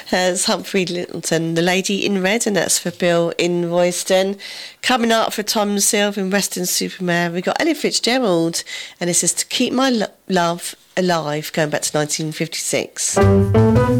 As Humphrey Lyttelton, The Lady in Red, and that's for Bill in Royston. Coming up for Tom Silver in Western-super-Mare, we've got Ella Fitzgerald, and this is To Keep My Love Alive, going back to 1956.